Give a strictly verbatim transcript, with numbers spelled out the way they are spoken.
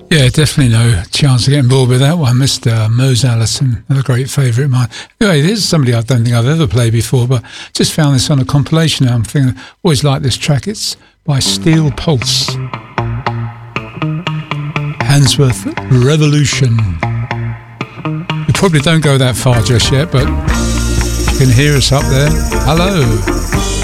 Yeah, definitely no chance of getting bored with that one. Mister Mose Allison, another great favourite of mine. Anyway, this is somebody I don't think I've ever played before, but just found this on a compilation now. I'm thinking, always like this track. It's by Steel Pulse. Handsworth Revolution. We probably don't go that far just yet, but you can hear us up there. Hello.